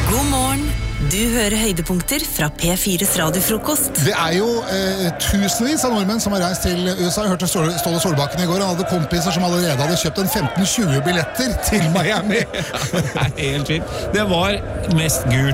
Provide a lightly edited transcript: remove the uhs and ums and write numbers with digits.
God morgen. Du hører høydepunkter fra P4's radiofrokost. Det jo tusenvis av nordmenn som har reist til USA. Jeg hørte Ståle Solbakken i går. Han hadde kompiser som allerede hadde kjøpt en 15-20 billetter til Miami. Det helt fint. Det var mest gult.